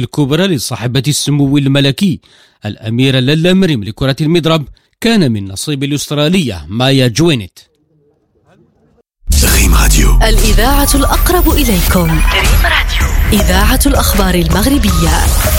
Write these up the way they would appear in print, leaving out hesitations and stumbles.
الكبرى لصاحبة السمو الملكي الأميرة لالا مريم لكرة المضرب كان من نصيب الأسترالية مايا جوينت. ريم راديو، الإذاعة الأقرب إليكم. ريم راديو، إذاعة الأخبار المغربية.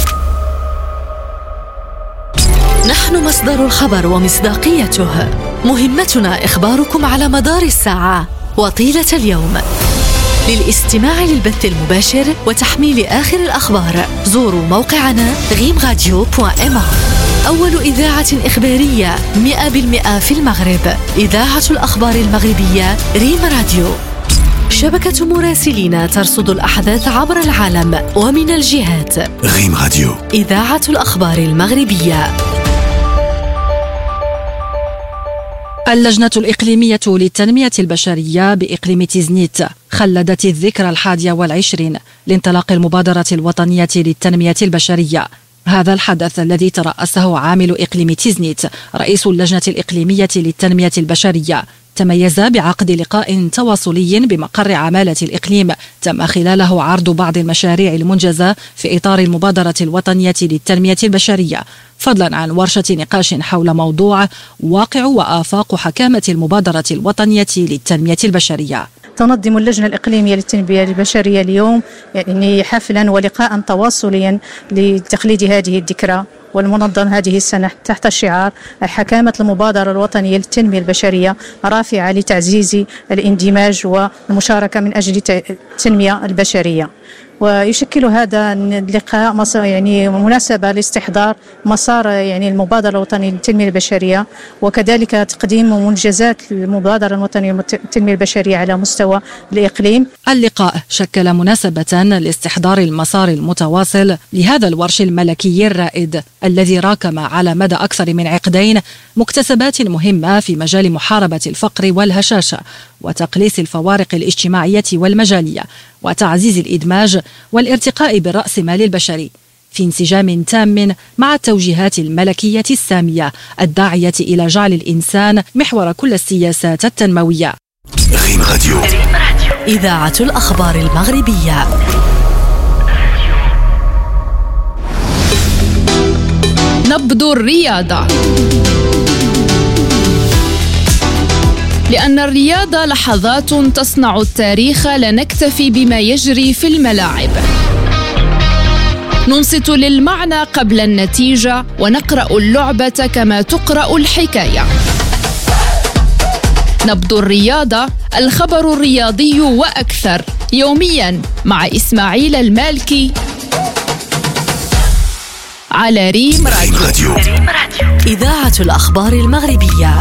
نحن مصدر الخبر ومصداقيته، مهمتنا إخباركم على مدار الساعة وطيلة اليوم. للاستماع للبث المباشر وتحميل آخر الأخبار زوروا موقعنا rimradio.ma. أول إذاعة إخبارية 100% في المغرب، إذاعة الأخبار المغربية ريم راديو. شبكة مراسلين ترصد الأحداث عبر العالم ومن الجهات. ريم راديو، إذاعة الأخبار المغربية. اللجنة الإقليمية للتنمية البشرية بإقليم تيزنيت خلدت الذكرى 21 لانطلاق المبادرة الوطنية للتنمية البشرية. هذا الحدث الذي ترأسه عامل إقليم تيزنيت رئيس اللجنة الإقليمية للتنمية البشرية تميز بعقد لقاء تواصلي بمقر عمالة الإقليم تم خلاله عرض بعض المشاريع المنجزة في إطار المبادرة الوطنية للتنمية البشرية، فضلا عن ورشة نقاش حول موضوع واقع وآفاق حكامة المبادرة الوطنية للتنمية البشرية. تنظم اللجنة الإقليمية للتنمية البشرية اليوم حفلا ولقاء تواصليا لتخليد هذه الذكرى، والمنظم هذه السنة تحت شعار حكامة المبادرة الوطنية للتنمية البشرية، رافعة لتعزيز الاندماج والمشاركة من أجل التنمية البشرية. ويشكل هذا اللقاء مناسبة لاستحضار مسار المبادرة الوطنية للتنمية البشرية، وكذلك تقديم منجزات المبادرة الوطنية للتنمية البشرية على مستوى الإقليم. اللقاء شكل مناسبة لاستحضار المسار المتواصل لهذا الورش الملكي الرائد الذي راكم على مدى أكثر من عقدين مكتسبات مهمة في مجال محاربة الفقر والهشاشة وتقليص الفوارق الاجتماعية والمجالية وتعزيز الإدماج والارتقاء بالرأسمال البشري في انسجام تام مع التوجيهات الملكية السامية الداعية إلى جعل الإنسان محور كل السياسات التنموية. ريم راديو، إذاعة الأخبار المغربية. نبض الرياضة، لأن الرياضة لحظات تصنع التاريخ، لا نكتفي بما يجري في الملاعب. ننصت للمعنى قبل النتيجة ونقرأ اللعبة كما تقرأ الحكاية. نبض الرياضة، الخبر الرياضي وأكثر، يوميا مع إسماعيل المالكي على ريم راديو. إذاعة الأخبار المغربية.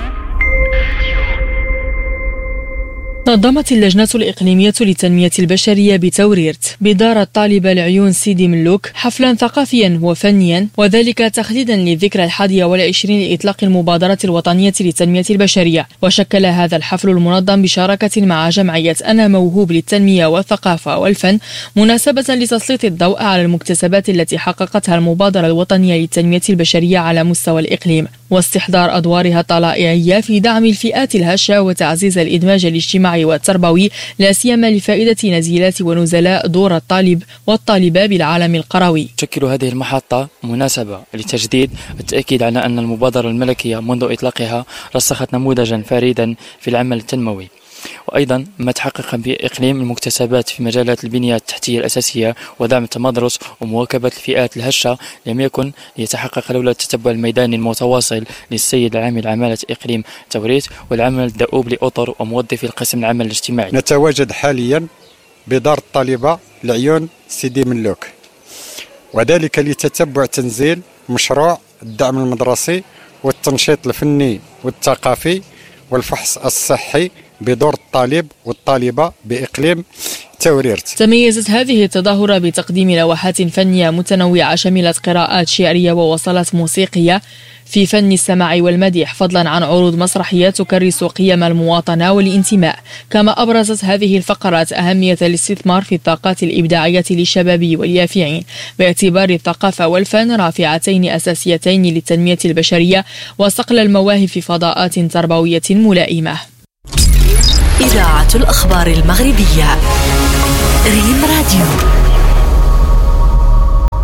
نظمت اللجنة الإقليمية للتنمية البشرية بتوريرت بدار الطالبة العيون سيدي ملوك حفلا ثقافيا وفنيا، وذلك تخليدا للذكرى 21 لإطلاق المبادرة الوطنية للتنمية البشرية. وشكل هذا الحفل المنظم بشراكة مع جمعية أنا موهوب للتنمية والثقافة والفن مناسبة لتسليط الضوء على المكتسبات التي حققتها المبادرة الوطنية للتنمية البشرية على مستوى الإقليم، واستحضار أدوارها الطلائعية في دعم الفئات الهشة وتعزيز الإدماج الاجتماعي والتربوي، لا سيما لفائدة نزيلات ونزلاء دور الطالب والطالبة بالعالم القروي. تشكل هذه المحطة مناسبة لتجديد التأكيد على أن المبادرة الملكية منذ إطلاقها رسخت نموذجا فريدا في العمل التنموي، وأيضا ما تحقق بإقليم المكتسبات في مجالات البنية التحتية الأساسية ودعم التمدرس ومواكبة الفئات الهشة لم يكن يتحقق لولا التتبع الميداني المتواصل للسيد العامل عمالة إقليم توريت والعمل الدؤوب لأطر وموظفي القسم العمل الاجتماعي. نتواجد حاليا بدار الطالبة العيون سيدي ملوك، وذلك لتتبع تنزيل مشروع الدعم المدرسي والتنشيط الفني والثقافي والفحص الصحي بدور الطالب والطالبة بإقليم توريرت. تميزت هذه التظاهرة بتقديم لوحات فنية متنوعة شملت قراءات شعرية ووصلات موسيقية في فن السماع والمديح، فضلا عن عروض مسرحية تكرس قيم المواطنة والانتماء. كما أبرزت هذه الفقرات أهمية الاستثمار في الطاقات الإبداعية للشباب واليافعين، باعتبار الثقافة والفن رافعتين أساسيتين للتنمية البشرية وصقل المواهب في فضاءات تربوية ملائمة. إذاعة الأخبار المغربية ريم راديو.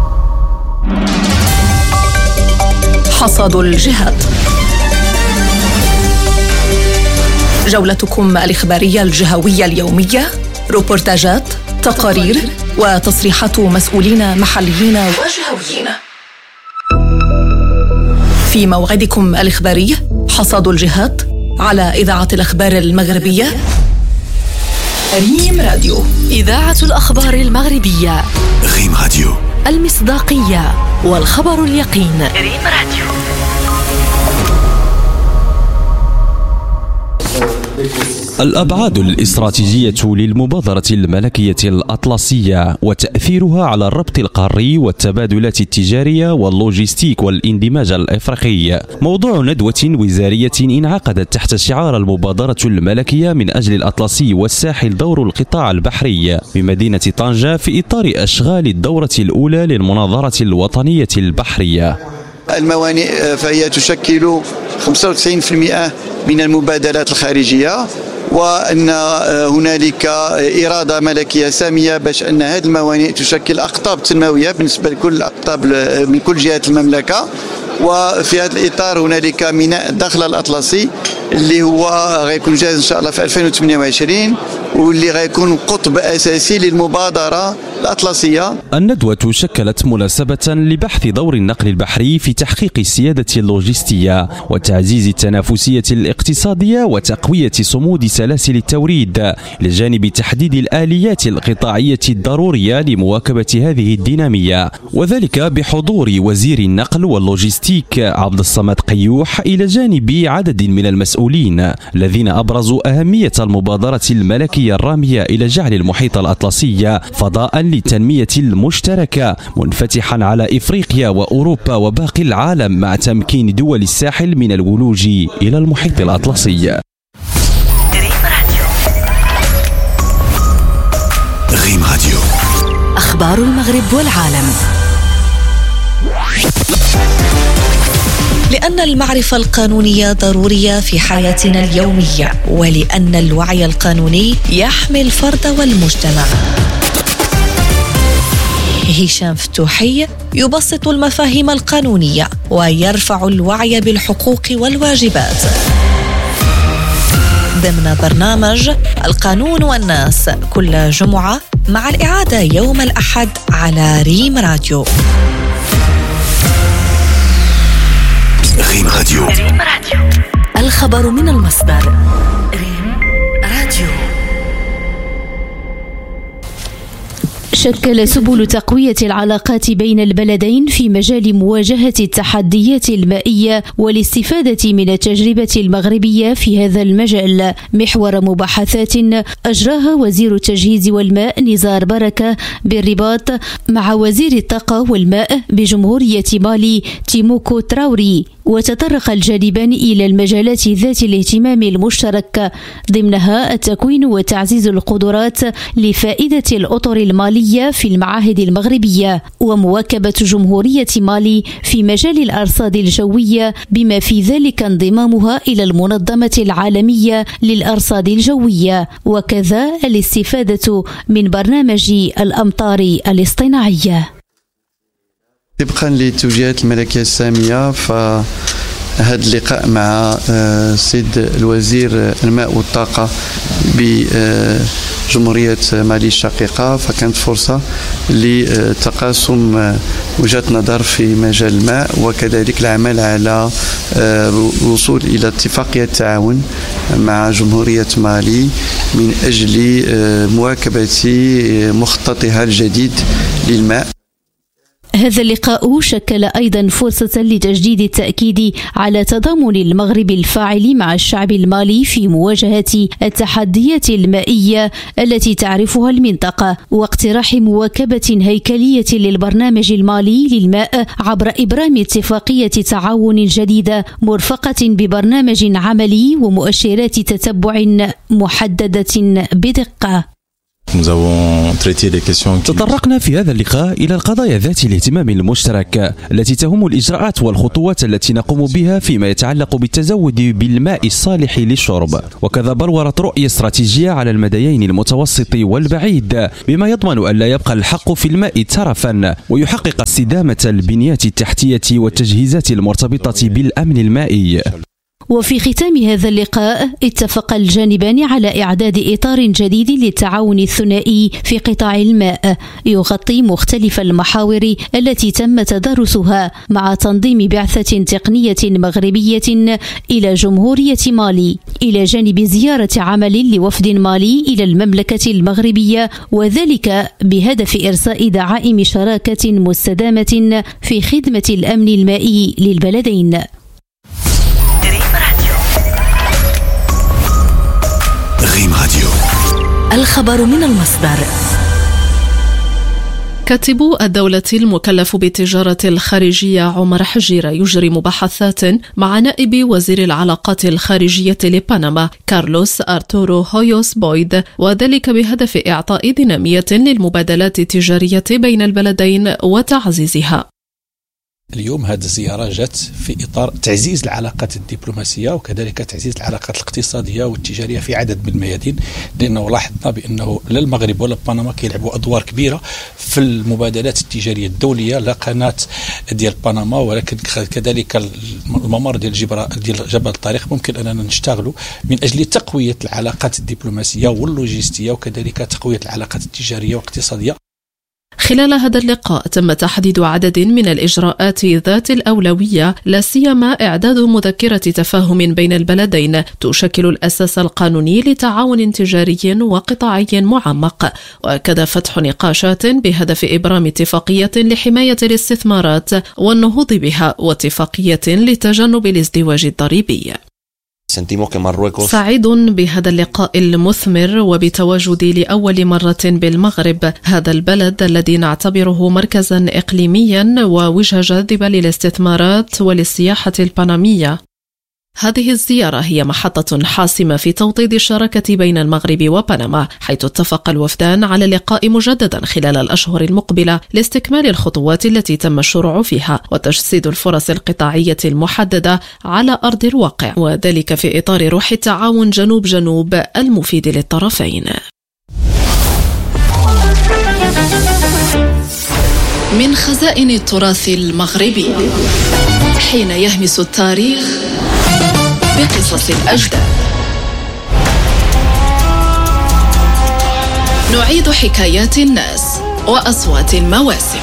حصاد الجهات. جولتكم الإخبارية الجهوية اليومية، روبورتاجات، تقارير وتصريحات مسؤولين محليين وجهويين. في موعدكم الإخباري حصاد الجهات على إذاعة الأخبار المغربية ريم راديو. إذاعة الأخبار المغربية ريم راديو. المصداقية والخبر اليقين. ريم راديو. الأبعاد الاستراتيجية للمبادرة الملكية الأطلسية وتأثيرها على الربط القاري والتبادلات التجارية واللوجستيك والاندماج الإفريقي، موضوع ندوة وزارية انعقدت تحت شعار المبادرة الملكية من أجل الأطلسي والساحل دور القطاع البحري بمدينة طنجة في إطار أشغال الدورة الأولى للمناظرة الوطنية البحرية. الموانئ فهي تشكل 95% من المبادلات الخارجية، وأن هنالك إرادة ملكية سامية باش أن هذه الموانئ تشكل أقطاب تنموية بالنسبة لكل الأقطاب من كل جهات المملكة. وفي هذا الإطار هنالك ميناء الداخل الأطلسي اللي هو غيكون جاهز إن شاء الله في 2028 واللي غيكون قطب أساسي للمبادرة الأطلسية. الندوة شكلت مناسبة لبحث دور النقل البحري في تحقيق السيادة اللوجستية وتعزيز التنافسية الاقتصادية وتقوية صمود سلاسل التوريد، لجانب تحديد الآليات القطاعية الضرورية لمواكبة هذه الدينامية، وذلك بحضور وزير النقل واللوجستيك عبد الصمد قيوح إلى جانب عدد من المسؤولين الذين أبرزوا أهمية المبادرة الملكية الرامية إلى جعل المحيط الأطلسي فضاء للتنمية المشتركة منفتحا على إفريقيا وأوروبا وباقي العالم، مع تمكين دول الساحل من الولوج إلى المحيط الأطلسي. ريم راديو. أخبار المغرب والعالم. لأن المعرفة القانونية ضرورية في حياتنا اليومية، ولأن الوعي القانوني يحمي الفرد والمجتمع. هشام فتوحي يبسط المفاهيم القانونية ويرفع الوعي بالحقوق والواجبات ضمن برنامج القانون والناس كل جمعة، مع الإعادة يوم الأحد على ريم راديو. ريم راديو. الخبر من المصدر. ريم راديو. شكل سبل تقوية العلاقات بين البلدين في مجال مواجهة التحديات المائية والاستفادة من التجربة المغربية في هذا المجال محور مباحثات أجراها وزير التجهيز والماء نزار بركة بالرباط مع وزير الطاقة والماء بجمهورية مالي تيموكو تراوري، وتطرق الجانبان إلى المجالات ذات الاهتمام المشترك، ضمنها التكوين وتعزيز القدرات لفائدة الأطر المالية في المعاهد المغربية، ومواكبة جمهورية مالي في مجال الأرصاد الجوية بما في ذلك انضمامها إلى المنظمة العالمية للأرصاد الجوية، وكذا الاستفادة من برنامج الأمطار الاصطناعية. طبقا للتوجيهات الملكية السامية، فهذا اللقاء مع السيد الوزير الماء والطاقة بجمهورية مالي الشقيقة، فكانت فرصة لتقاسم وجهات نظر في مجال الماء، وكذلك العمل على الوصول إلى اتفاقية تعاون مع جمهورية مالي من أجل مواكبة مخططها الجديد للماء. هذا اللقاء شكل أيضا فرصة لتجديد التأكيد على تضامن المغرب الفاعل مع الشعب المالي في مواجهة التحديات المائية التي تعرفها المنطقة، واقتراح مواكبة هيكلية للبرنامج المالي للماء عبر إبرام اتفاقية تعاون جديدة مرفقة ببرنامج عملي ومؤشرات تتبع محددة بدقة. تطرقنا في هذا اللقاء إلى القضايا ذات الاهتمام المشترك التي تهم الإجراءات والخطوات التي نقوم بها فيما يتعلق بالتزود بالماء الصالح للشرب، وكذا بلورت رؤية استراتيجية على المديين المتوسط والبعيد بما يضمن أن لا يبقى الحق في الماء ترفا، ويحقق استدامة البنيات التحتية والتجهيزات المرتبطة بالأمن المائي. وفي ختام هذا اللقاء اتفق الجانبان على إعداد إطار جديد للتعاون الثنائي في قطاع الماء يغطي مختلف المحاور التي تم تدارسها مع تنظيم بعثة تقنية مغربية إلى جمهورية مالي، إلى جانب زيارة عمل لوفد مالي إلى المملكة المغربية، وذلك بهدف إرساء دعائم شراكة مستدامة في خدمة الأمن المائي للبلدين. ريم راديو. الخبر من المصدر. كاتب الدولة المكلف بالتجارة الخارجية عمر حجيرة يجري مباحثات مع نائب وزير العلاقات الخارجية لبنما كارلوس أرتورو هويوس بويد، وذلك بهدف إعطاء دينامية للمبادلات التجارية بين البلدين وتعزيزها. اليوم هذه الزيارة جات في إطار تعزيز العلاقات الدبلوماسية وكذلك تعزيز العلاقات الاقتصادية والتجارية في عدد من الميادين، لأنه لاحظنا بأنه لا المغرب ولا بنما كيلعبوا أدوار كبيرة في المبادلات التجارية الدولية، لا قناة ديال بنما ولكن كذلك الممر ديال جبل الطريق ممكن أننا نشتغلوا من أجل تقوية العلاقات الدبلوماسية واللوجستية وكذلك تقوية العلاقات التجارية والاقتصادية. خلال هذا اللقاء تم تحديد عدد من الإجراءات ذات الأولوية، لا سيما إعداد مذكرة تفاهم بين البلدين تشكل الأساس القانوني لتعاون تجاري وقطاعي معمق، وكذا فتح نقاشات بهدف إبرام اتفاقية لحماية الاستثمارات والنهوض بها واتفاقية لتجنب الازدواج الضريبي. سعيد بهذا اللقاء المثمر وبتواجدي لأول مرة بالمغرب، هذا البلد الذي نعتبره مركزا إقليميا ووجهة جاذبة للاستثمارات وللسياحة البنمية. هذه الزيارة هي محطة حاسمة في توطيد الشراكة بين المغرب وبنما، حيث اتفق الوفدان على اللقاء مجددا خلال الأشهر المقبلة لاستكمال الخطوات التي تم الشروع فيها وتجسيد الفرص القطاعية المحددة على أرض الواقع، وذلك في إطار روح التعاون جنوب جنوب المفيد للطرفين. من خزائن التراث المغربي حين يهمس التاريخ بقصص الأجداد، نعيد حكايات الناس وأصوات المواسم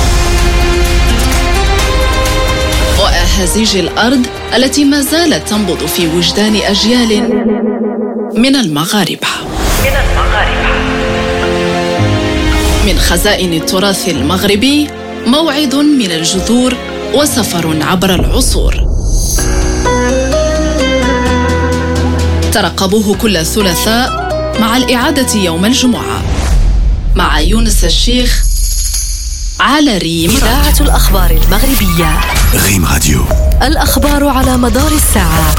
وأهازيج الأرض التي ما زالت تنبض في وجدان أجيال من المغاربة. من خزائن التراث المغربي موعد من الجذور وسفر عبر العصور. ترقبوه كل الثلاثاء مع الإعادة يوم الجمعة مع يونس الشيخ على ريم إذاعة الأخبار المغربية. ريم راديو. الأخبار على مدار الساعة.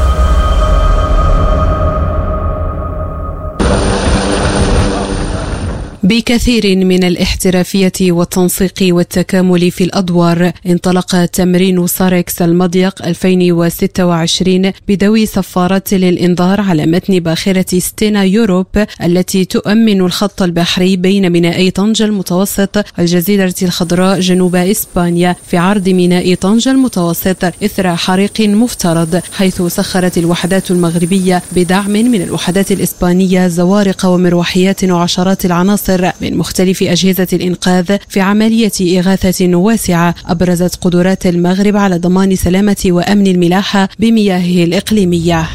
بكثير من الاحترافية والتنسيق والتكامل في الأدوار، انطلق تمرين ساركس المضيق 2026 بذوي صفارات للإنذار على متن باخرة ستينا يوروب التي تؤمن الخط البحري بين ميناء طنجة المتوسط والجزيرة الخضراء جنوب إسبانيا في عرض ميناء طنجة المتوسط إثر حريق مفترض، حيث سخرت الوحدات المغربية بدعم من الوحدات الإسبانية زوارق ومروحيات وعشرات العناصر من مختلف أجهزة الإنقاذ في عملية إغاثة واسعة أبرزت قدرات المغرب على ضمان سلامة وأمن الملاحة بمياهه الإقليمية.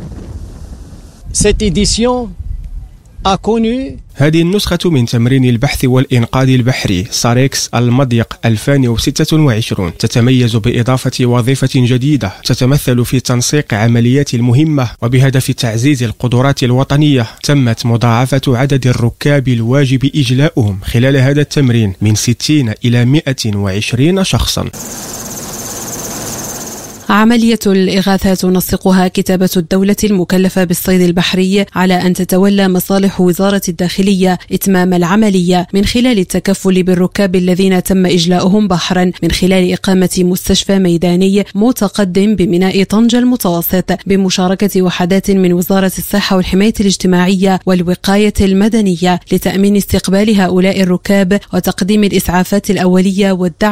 هذه النسخة من تمرين البحث والإنقاذ البحري ساركس المضيق 2026 تتميز بإضافة وظيفة جديدة تتمثل في تنسيق عمليات المهمة وبهدف تعزيز القدرات الوطنية. تمت مضاعفة عدد الركاب الواجب إجلاؤهم خلال هذا التمرين من 60 إلى 120 شخصا. عملية الإغاثة تنسقها كتابة الدولة المكلفة بالصيد البحري على أن تتولى مصالح وزارة الداخلية إتمام العملية من خلال التكفل بالركاب الذين تم إجلاؤهم بحرا من خلال إقامة مستشفى ميداني متقدم بميناء طنجة المتوسط بمشاركة وحدات من وزارة الصحة والحماية الاجتماعية والوقاية المدنية لتأمين استقبال هؤلاء الركاب وتقديم الإسعافات الأولية والدعم